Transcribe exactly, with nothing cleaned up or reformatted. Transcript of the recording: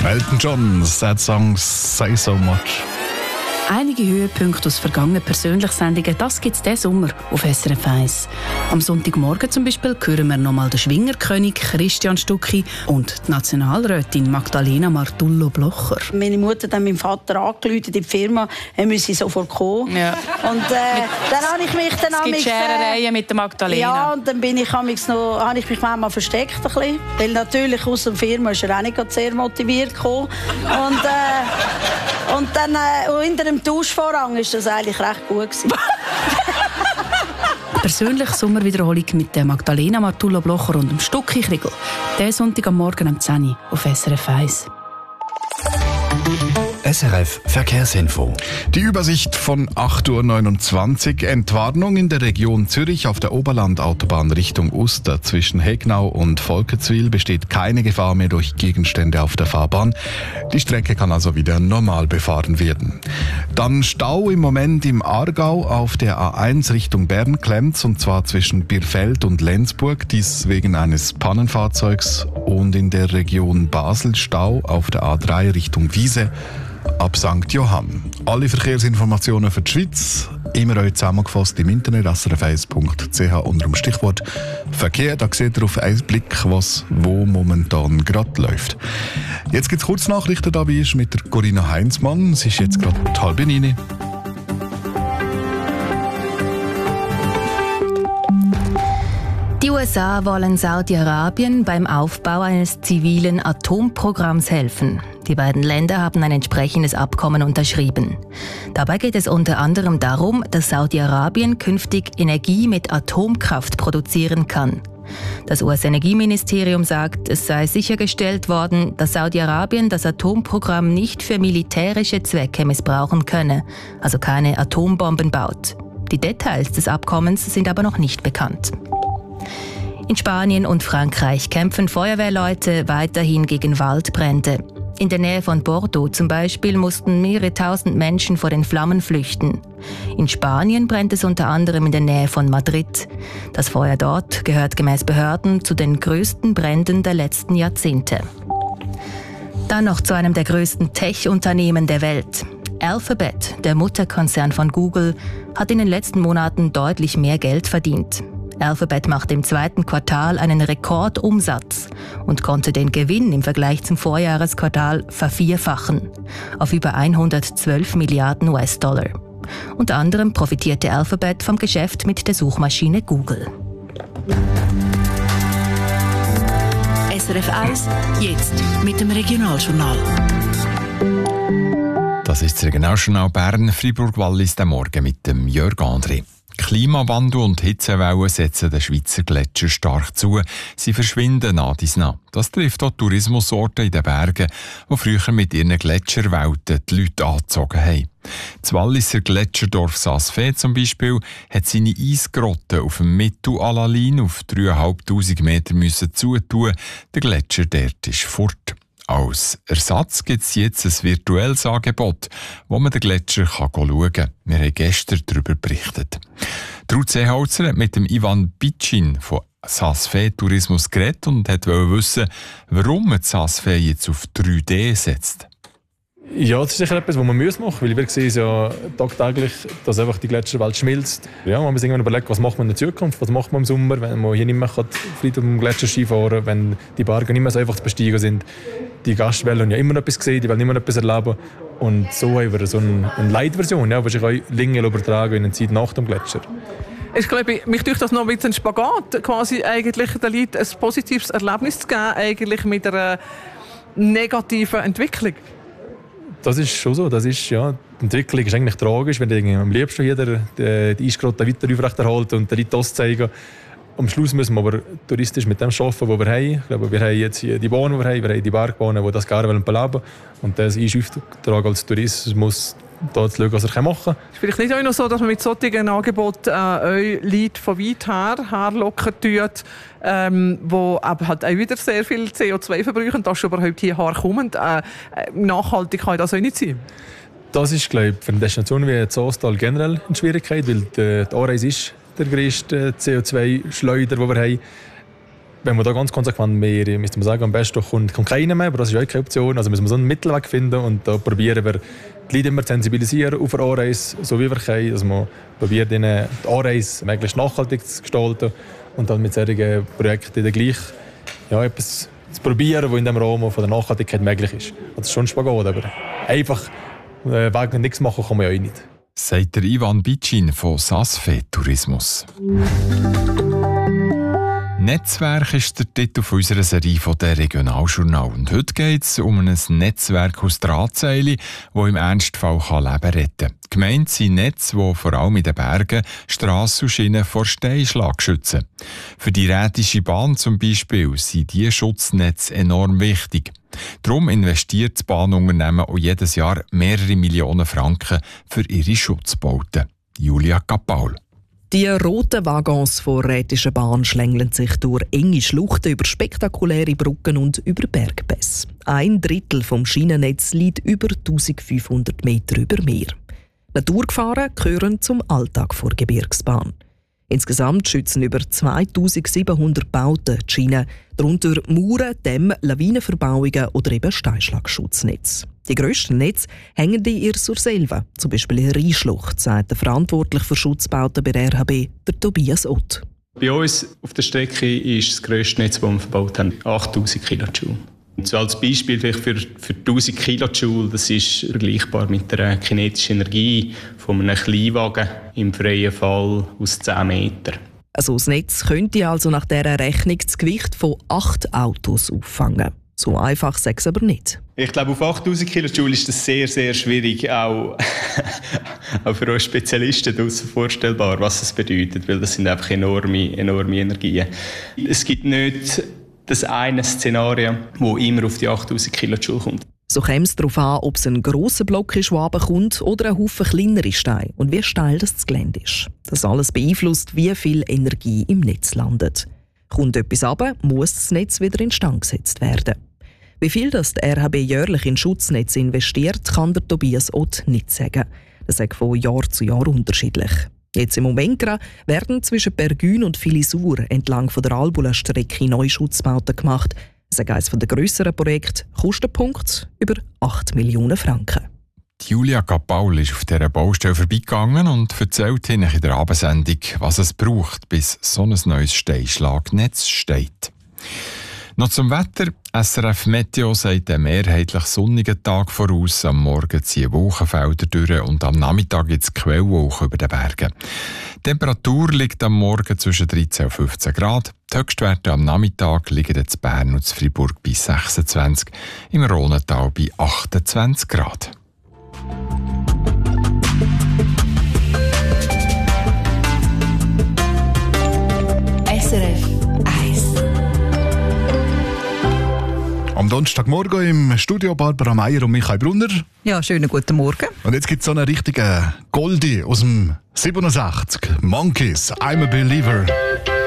Elton John, Sad Songs Say So Much. Einige Höhepunkte aus vergangenen Persönlichsendungen, das gibt es diesen Sommer auf S R F eins. Am Sonntagmorgen zum Beispiel hören wir nochmal den Schwingerkönig Christian Stucki und die Nationalrätin Magdalena Martullo-Blocher. Meine Mutter hat meinem Vater angerufen in die Firma, er müsse sofort kommen. Ja. Und äh, dann habe ich mich dann... Es gibt Scherereien mit der Magdalena. Ja, und dann bin ich, noch, habe ich mich manchmal versteckt ein bisschen, weil natürlich aus der Firma ist er auch nicht sehr motiviert gekommen. Und, äh, und dann äh, hinter dem Duschvorhang war das eigentlich recht gut. Persönliche Sommerwiederholung mit der Magdalena Martullo-Blocher und dem Stucki Kriegel. Diesen Sonntag am Morgen um zehn Uhr auf S R F eins. S R F Verkehrsinfo. Die Übersicht von acht Uhr neunundzwanzig. Entwarnung in der Region Zürich auf der Oberlandautobahn Richtung Uster. Zwischen Hegnau und Volketswil besteht keine Gefahr mehr durch Gegenstände auf der Fahrbahn. Die Strecke kann also wieder normal befahren werden. Dann Stau im Moment im Aargau auf der A eins Richtung Bern klemmt's, und zwar zwischen Birfeld und Lenzburg, dies wegen eines Pannenfahrzeugs, und in der Region Basel Stau auf der A drei Richtung Wiese ab Sankt Johann. Alle Verkehrsinformationen für die Schweiz immer euch zusammengefasst im Internet s r f eins punkt c h unter dem Stichwort Verkehr. Da seht ihr auf einen Blick, was wo momentan gerade läuft. Jetzt gibt es Kurznachrichten, da wie ist mit der Corinna Heinzmann. Es ist jetzt gerade halb neun. Die U S A wollen Saudi-Arabien beim Aufbau eines zivilen Atomprogramms helfen. Die beiden Länder haben ein entsprechendes Abkommen unterschrieben. Dabei geht es unter anderem darum, dass Saudi-Arabien künftig Energie mit Atomkraft produzieren kann. Das U S-Energieministerium sagt, es sei sichergestellt worden, dass Saudi-Arabien das Atomprogramm nicht für militärische Zwecke missbrauchen könne, also keine Atombomben baut. Die Details des Abkommens sind aber noch nicht bekannt. In Spanien und Frankreich kämpfen Feuerwehrleute weiterhin gegen Waldbrände. In der Nähe von Bordeaux zum Beispiel mussten mehrere tausend Menschen vor den Flammen flüchten. In Spanien brennt es unter anderem in der Nähe von Madrid. Das Feuer dort gehört gemäß Behörden zu den größten Bränden der letzten Jahrzehnte. Dann noch zu einem der größten Tech-Unternehmen der Welt. Alphabet, der Mutterkonzern von Google, hat in den letzten Monaten deutlich mehr Geld verdient. Alphabet machte im zweiten Quartal einen Rekordumsatz und konnte den Gewinn im Vergleich zum Vorjahresquartal vervierfachen, auf über hundertzwölf Milliarden U S-Dollar. Unter anderem profitierte Alphabet vom Geschäft mit der Suchmaschine Google. S R F eins, jetzt mit dem Regionaljournal. Das ist das Regionaljournal Bern, Fribourg-Wallis, der Morgen mit dem Jörg André. Klimawandel und Hitzewellen setzen den Schweizer Gletscher stark zu. Sie verschwinden nach dies nach. Das trifft auch Tourismusorte in den Bergen, die früher mit ihren Gletscherwelten die Leute angezogen haben. Das Walliser Gletscherdorf Saas-Fee zum Beispiel hat seine Eisgrotte auf dem Mittel-Alalin auf dreitausendfünfhundert Meter müssen zutun. Der Gletscher dort ist fort. Als Ersatz gibt es jetzt ein virtuelles Angebot, wo man den Gletscher kann schauen kann. Wir haben gestern darüber berichtet. Ruth Seeholzer hat mit dem Ivan Bitschin von Saas-Fee Tourismus geredet und wollte wissen, warum man Saas-Fee jetzt auf drei D setzt. Ja, das ist sicher etwas, was man machen muss, weil wir sehen ja tagtäglich, dass einfach die Gletscherwelt schmilzt. Ja, man muss irgendwann überlegen, was macht man in der Zukunft, was macht man im Sommer, wenn man hier nicht mehr Frieden um den Gletscher Ski fahren kann, wenn die Berge nicht mehr so einfach zu besteigen sind. Die Gäste wollen ja immer noch etwas sehen, die wollen immer noch etwas erleben. Und so haben wir so eine, eine Light-Version, ja, die sich auch länger übertragen in der Zeit nach dem Gletscher. Ich glaube, mich durch das noch ein bisschen Spagat, quasi eigentlich den Leuten ein positives Erlebnis zu geben, eigentlich mit einer negativen Entwicklung. Das ist schon so. Das ist, ja, die Entwicklung ist eigentlich tragisch, wenn die am liebsten hier die, die Eisgrotte weiter aufrechterhalten und den Leuten das zeigen. Am Schluss müssen wir aber touristisch mit dem arbeiten, was wir haben. Ich glaube, wir haben jetzt hier die Bahnen, die wir haben, wir haben die Bergbahnen, die das gerne beleben wollen. Und das Eisauftrag als Tourismus da zu schauen, was er machen kann. Es ist vielleicht nicht auch noch so, dass man mit solchen Angeboten äh, Leute von weit her herlocken tut, ähm, die halt auch wieder sehr viel C O zwei verbrauchen, dass sie überhaupt hierher kommen. Äh, nachhaltig kann das auch nicht sein. Das ist, glaube ich, für eine Destination wie Saastal generell eine Schwierigkeit, weil die, die Aarreis ist der grösste C O zwei Schleuder, den wir haben. Wenn man da ganz konsequent wäre, müsste man sagen, am besten kommt, kommt keiner mehr, aber das ist auch keine Option. Also müssen wir so einen Mittelweg finden und da probieren wir, die Leute immer zu sensibilisieren auf eine Anreise, so wie wir können. Also man probiert ihnen die Anreise möglichst nachhaltig zu gestalten und dann mit solchen Projekten dann gleich ja, etwas zu probieren, was in dem Rahmen von der Nachhaltigkeit möglich ist. Das ist schon ein Spagat, aber einfach äh, wegen nichts machen kann man ja auch nicht. Sagt der Ivan Bitschin von Sasfe Tourismus. Netzwerk ist der Titel unserer Serie von der Regionaljournal. Und heute geht es um ein Netzwerk aus Drahtseile, das im Ernstfall Leben retten kann. Gemeint sind Netze, die vor allem in den Bergen Strassen und Schienen vor Steinschlag schützen. Für die Rätische Bahn zum Beispiel sind diese Schutznetze enorm wichtig. Darum investiert das Bahnunternehmen auch jedes Jahr mehrere Millionen Franken für ihre Schutzbauten. Julia Kapaul. Die roten Waggons von Rätische Bahn schlängeln sich durch enge Schluchten, über spektakuläre Brücken und über Bergpässe. Ein Drittel vom Schienennetz liegt über eintausendfünfhundert Meter über Meer. Naturgefahren gehören zum Alltag der Gebirgsbahn. Insgesamt schützen über zweitausendsiebenhundert Bauten die Schienen, darunter Mauern, Dämme, Lawinenverbauungen oder eben Steinschlagschutznetze. Die grössten Netze hängen in ihr Surselva, zum Beispiel in Rheinschlucht, sagt der verantwortlich für Schutzbauten bei der R H B, der Tobias Ott. Bei uns auf der Strecke ist das grösste Netz, das wir verbaut haben, achttausend Kilojoule. So als Beispiel vielleicht für, für tausend Kilojoule, das ist vergleichbar mit der kinetischen Energie von einem Kleinwagen im freien Fall aus zehn Metern. Also das Netz könnte also nach dieser Rechnung das Gewicht von acht Autos auffangen. So einfach sechs aber nicht. Ich glaube, auf achttausend Kilojoule ist das sehr, sehr schwierig, auch, auch für uns Spezialisten draussen vorstellbar, was das bedeutet, weil das sind einfach enorme, enorme Energien. Es gibt nicht das eine Szenario, das immer auf die achttausend Kilojoule kommt. So käme es darauf an, ob es ein grosser Block ist, der runterkommt, oder ein Haufen kleinere Steine und wie steil das Gelände ist. Das alles beeinflusst, wie viel Energie im Netz landet. Kommt etwas runter, muss das Netz wieder instand gesetzt werden. Wie viel das die R H B jährlich in Schutznetz investiert, kann der Tobias Ott nicht sagen. Das ist von Jahr zu Jahr unterschiedlich. Jetzt im Moment werden zwischen Bergün und Filisur entlang von der Albula-Strecke neue Schutzbauten gemacht. Das ist eines der grösseren Projekte, Kostenpunkt über acht Millionen Franken. Die Julia Kapaul ist auf dieser Baustelle vorbeigegangen und erzählt Ihnen in der Abendsendung, was es braucht, bis so ein neues Steinschlagnetz steht. Noch zum Wetter. S R F Meteo sagt einen mehrheitlich sonnigen Tag voraus. Am Morgen ziehen Wolkenfelder durch und am Nachmittag gibt es Quellwolken über den Bergen. Die Temperatur liegt am Morgen zwischen dreizehn und fünfzehn Grad. Die Höchstwerte am Nachmittag liegen in Bern und Freiburg bei sechsundzwanzig, im Rhonental bei achtundzwanzig Grad. S R F eins. Am Donnerstagmorgen im Studio Barbara Meier und Michael Brunner. Ja, schönen guten Morgen. Und jetzt gibt es so einen richtigen Goldie aus dem siebenundsechzig. Monkeys, I'm a Believer.